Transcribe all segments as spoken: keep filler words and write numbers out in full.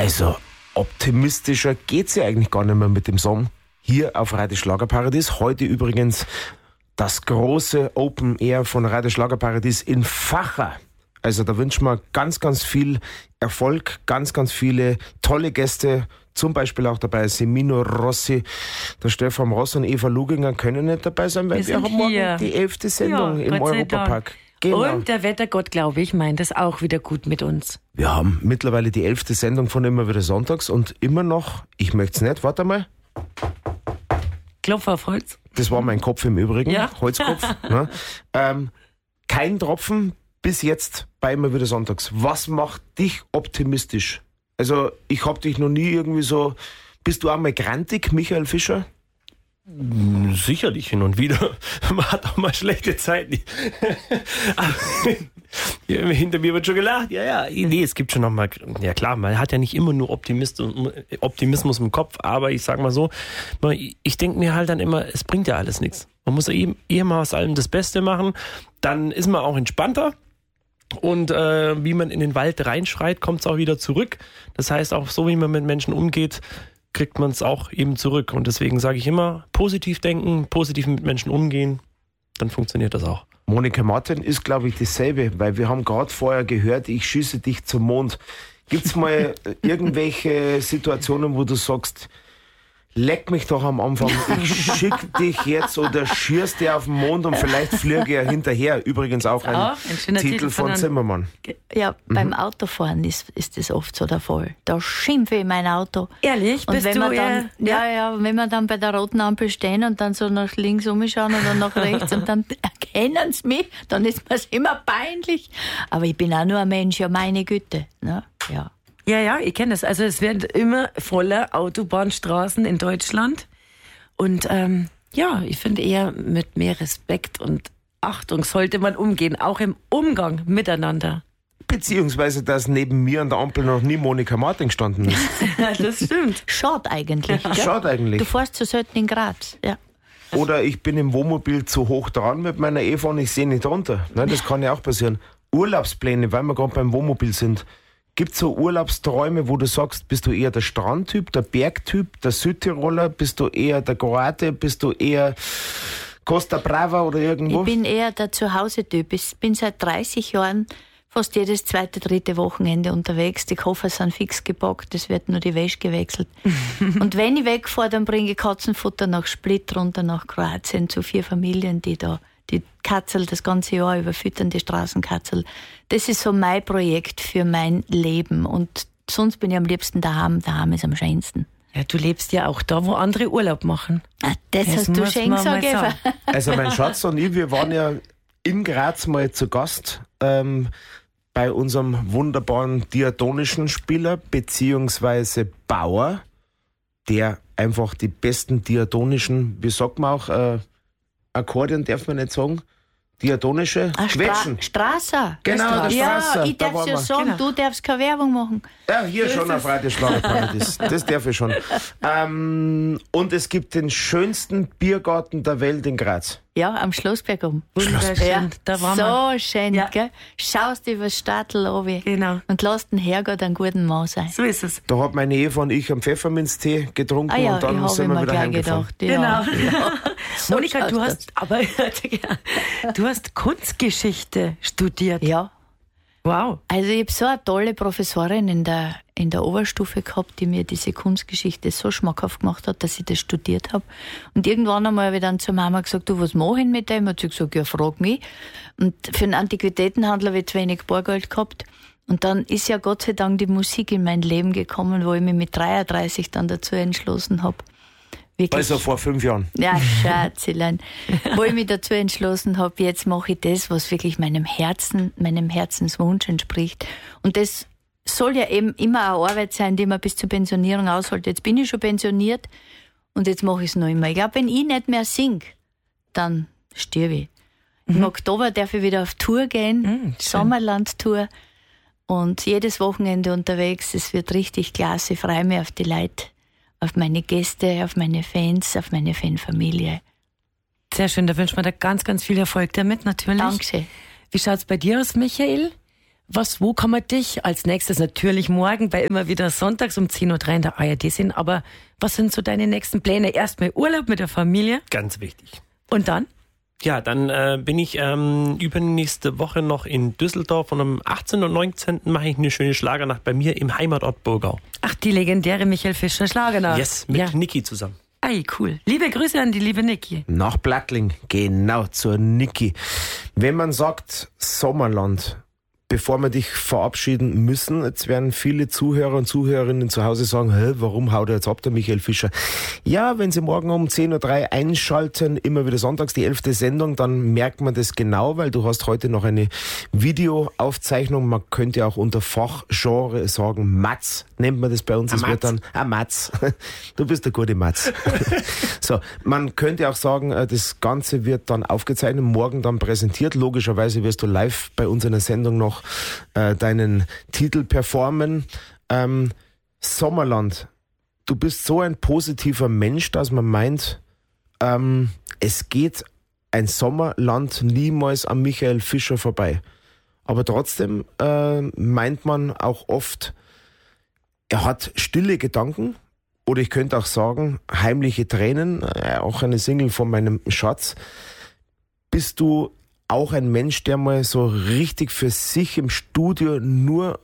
Also, optimistischer geht's ja eigentlich gar nicht mehr mit dem Song hier auf Radio Schlagerparadies. Heute übrigens das große Open Air von Radio Schlagerparadies in Vacha. Also da wünschen wir ganz, ganz viel Erfolg, ganz, ganz viele tolle Gäste. Zum Beispiel auch dabei Semino Rossi, der Stefan Ross und Eva Luginger können nicht dabei sein, weil wir, wir haben morgen hier. die elfte Sendung ja, im Europapark. Genau. Und der Wettergott, glaube ich, meint das auch wieder gut mit uns. Wir haben mittlerweile die elfte Sendung von Immer wieder sonntags und immer noch, ich möchte es nicht, warte mal. Klopf auf Holz. Das war mein Kopf im Übrigen, ja. Holzkopf. ne? ähm, kein Tropfen bis jetzt bei Immer wieder sonntags. Was macht dich optimistisch? Also ich habe dich noch nie irgendwie so... Bist du einmal grantig, Michael Fischer? Sicherlich hin und wieder. Man hat auch mal schlechte Zeiten. Hinter mir wird schon gelacht. Ja, ja. Nee, es gibt schon noch mal. Ja klar, man hat ja nicht immer nur Optimismus, Optimismus im Kopf, aber ich sag mal so, ich denke mir halt dann immer, es bringt ja alles nichts. Man muss ja eher mal aus allem das Beste machen. Dann ist man auch entspannter. Und äh, wie man in den Wald reinschreit, kommt es auch wieder zurück. Das heißt, auch so wie man mit Menschen umgeht, kriegt man es auch eben zurück. Und deswegen sage ich immer, positiv denken, positiv mit Menschen umgehen, dann funktioniert das auch. Monika Martin ist, glaube ich, dasselbe, weil wir haben gerade vorher gehört, ich schieße dich zum Mond. Gibt es mal irgendwelche Situationen, wo du sagst, leck mich doch am Anfang, ich schick dich jetzt oder schießt dir auf den Mond und vielleicht fliege ich hinterher. Übrigens auch ein, oh, ein Titel, Titel von, von Zimmermann. Ja, mhm. beim Autofahren ist, ist das oft so der Fall. Da schimpfe ich mein Auto. Ehrlich? Und Bist wenn du wir dann, ja, ja, wenn wir dann bei der roten Ampel stehen und dann so nach links umschauen oder nach rechts und dann erkennen sie mich, dann ist mir immer peinlich. Aber ich bin auch nur ein Mensch, ja meine Güte. Ne? Ja. Ja, ja, ich kenne das. Also es werden immer voller Autobahnstraßen in Deutschland. Und ähm, ja, ich finde eher mit mehr Respekt und Achtung sollte man umgehen, auch im Umgang miteinander. Beziehungsweise, dass neben mir an der Ampel noch nie Monika Martin gestanden ist. Das stimmt. Schade eigentlich. Ja. Schade eigentlich. Du fährst zu selten in Graz, ja. Oder ich bin im Wohnmobil zu hoch dran mit meiner Eva und ich sehe nicht runter. Ne, das kann ja auch passieren. Urlaubspläne, weil wir gerade beim Wohnmobil sind. Gibt es so Urlaubsträume, wo du sagst, bist du eher der Strandtyp, der Bergtyp, der Südtiroler, bist du eher der Kroate, bist du eher Costa Brava oder irgendwo? Ich bin eher der Zuhause-Typ. Ich bin seit dreißig Jahren fast jedes zweite, dritte Wochenende unterwegs. Die Koffer sind fix gepackt, es wird nur die Wäsche gewechselt. Und wenn ich wegfahre, dann bringe ich Katzenfutter nach Split runter nach Kroatien zu vier Familien, die da die Katzel das ganze Jahr über füttern, die Straßenkatzel. Das ist so mein Projekt für mein Leben. Und sonst bin ich am liebsten daheim. Daheim ist am schönsten. Ja, du lebst ja auch da, wo andere Urlaub machen. Ah, das, das hast du schön gesagt, Eva. Also mein Schatz und ich, wir waren ja in Graz mal zu Gast ähm, bei unserem wunderbaren diatonischen Spieler beziehungsweise Bauer, der einfach die besten diatonischen, wie sagt man auch, äh, Akkordeon darf man nicht sagen. Diatonische Ach, Quetschen. Stra- Strasser. Genau, der Strasser. Ja, ich darf es ja sagen, genau. Du darfst keine Werbung machen. Ja, hier so schon auf Radio Schlagerparadies. Das darf ich schon. Ähm, und es gibt den schönsten Biergarten der Welt in Graz. Ja, am Schlossberg oben. Wunderschön. Ja, da waren so wir. schön, ja. Gell? Schaust übers Stadtl runter genau. und lass den Herrgott einen guten Mann sein. So ist es. Da hat meine Eva und ich einen Pfefferminztee getrunken ah, ja, und dann sind wir wieder heimgefahren. Gedacht, ja. Genau. Ja. So Monika, du hast, aber, du hast Kunstgeschichte studiert. Ja. Wow. Also ich habe so eine tolle Professorin in der, in der Oberstufe gehabt, die mir diese Kunstgeschichte so schmackhaft gemacht hat, dass ich das studiert habe. Und irgendwann einmal habe ich dann zur Mama gesagt, du, was mache ich mit dem? Hat sie gesagt, ja, frag mich. Und für einen Antiquitätenhandler habe ich zu wenig Bargeld gehabt. Und dann ist ja Gott sei Dank die Musik in mein Leben gekommen, wo ich mich mit dreiunddreißig dann dazu entschlossen habe. Wirklich. Also vor fünf Jahren. Ja, Schatzelein. Wo ich mich dazu entschlossen habe, jetzt mache ich das, was wirklich meinem Herzen, meinem Herzenswunsch entspricht. Und das soll ja eben immer eine Arbeit sein, die man bis zur Pensionierung aushält. Jetzt bin ich schon pensioniert und jetzt mache ich es noch immer. Ich glaube, wenn ich nicht mehr singe, dann stirb ich. Mhm. Im Oktober darf ich wieder auf Tour gehen, mhm, Sommerland-Tour. Und jedes Wochenende unterwegs. Es wird richtig klasse. Ich freue mich auf die Leute, auf meine Gäste, auf meine Fans, auf meine Fanfamilie. Sehr schön, da wünschen wir dir ganz, ganz viel Erfolg damit, natürlich. Danke. Wie schaut es bei dir aus, Michael? Was, wo kann man dich als nächstes, natürlich morgen, bei immer wieder sonntags um zehn Uhr drei in der A R D sehen, aber was sind so deine nächsten Pläne? Erstmal Urlaub mit der Familie. Ganz wichtig. Und dann? Ja, dann äh, bin ich ähm, übernächste Woche noch in Düsseldorf und am achtzehnten und neunzehnten mache ich eine schöne Schlagernacht bei mir im Heimatort Burgau. Ach, die legendäre Michael Fischer Schlagernacht. Yes, mit ja. Niki zusammen. Ei, cool. Liebe Grüße an die liebe Niki. Nach Plattling, genau, zur Niki. Wenn man sagt Sommerland, bevor wir dich verabschieden müssen, jetzt werden viele Zuhörer und Zuhörerinnen zu Hause sagen, hä, warum haut er jetzt ab, der Michael Fischer? Ja, wenn Sie morgen um zehn Uhr drei einschalten, immer wieder sonntags, die elfte Sendung, dann merkt man das genau, weil du hast heute noch eine Videoaufzeichnung, man könnte auch unter Fachgenre sagen, Matz, nennt man das bei uns, es wird dann, ah, Matz, du bist der gute Matz. So, man könnte auch sagen, das Ganze wird dann aufgezeichnet, morgen dann präsentiert, logischerweise wirst du live bei uns in der Sendung noch äh, deinen Titel performen. Ähm, Sommerland, du bist so ein positiver Mensch, dass man meint, ähm, es geht ein Sommerland niemals an Michael Fischer vorbei. Aber trotzdem äh, meint man auch oft, er hat stille Gedanken oder ich könnte auch sagen, heimliche Tränen, äh, auch eine Single von meinem Schatz. Bist du auch ein Mensch, der mal so richtig für sich im Studio nur,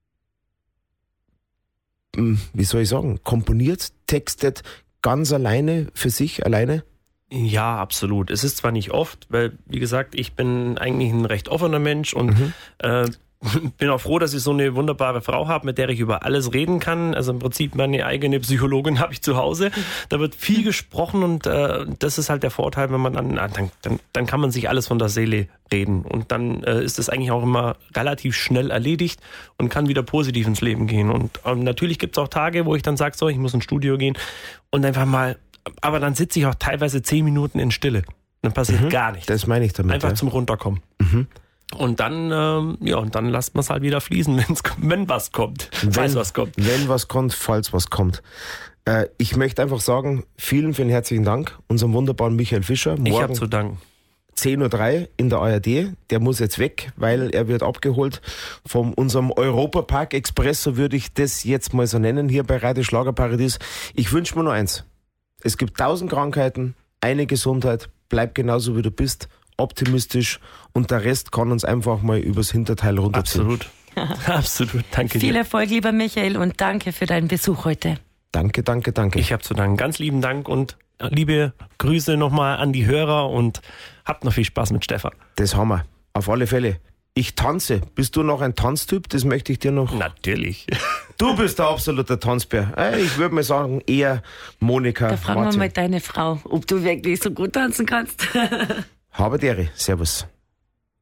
wie soll ich sagen, komponiert, textet, ganz alleine, für sich alleine? Ja, absolut. Es ist zwar nicht oft, weil, wie gesagt, ich bin eigentlich ein recht offener Mensch und mhm. äh, bin auch froh, dass ich so eine wunderbare Frau habe, mit der ich über alles reden kann. Also im Prinzip meine eigene Psychologin habe ich zu Hause. Da wird viel gesprochen und äh, das ist halt der Vorteil, wenn man dann, dann, dann, dann kann man sich alles von der Seele reden. Und dann äh, ist es eigentlich auch immer relativ schnell erledigt und kann wieder positiv ins Leben gehen. Und ähm, natürlich gibt es auch Tage, wo ich dann sage, so, ich muss ins Studio gehen und einfach mal, aber dann sitze ich auch teilweise zehn Minuten in Stille. Dann passiert mhm, gar nichts. Das meine ich damit. Einfach ja. zum Runterkommen. Mhm. Und dann, ähm, ja, und dann lasst man es halt wieder fließen, wenn's, wenn was kommt. Wenn, falls was kommt. Wenn was kommt, falls was kommt. Äh, ich möchte einfach sagen, vielen, vielen herzlichen Dank, unserem wunderbaren Michael Fischer. Morgen Ich habe zu danken. zehn Uhr drei in der A R D. Der muss jetzt weg, weil er wird abgeholt von unserem Europapark Express, so würde ich das jetzt mal so nennen, hier bei Radio Schlagerparadies. Ich wünsche mir nur eins. Es gibt tausend Krankheiten, eine Gesundheit, bleib genauso wie du bist, optimistisch und der Rest kann uns einfach mal übers Hinterteil runterziehen. Absolut. Absolut. Danke Viel dir. Erfolg, lieber Michael, und danke für deinen Besuch heute. Danke, danke, danke. Ich habe zu danken. Ganz lieben Dank und liebe Grüße nochmal an die Hörer und habt noch viel Spaß mit Stefan. Das haben wir. Auf alle Fälle. Ich tanze. Bist du noch ein Tanztyp? Das möchte ich dir noch... Natürlich. Du bist der absolute Tanzbär. Ich würde mal sagen, eher Monika. Da fragen Martin. wir mal deine Frau, ob du wirklich so gut tanzen kannst. Habe Dere. Servus.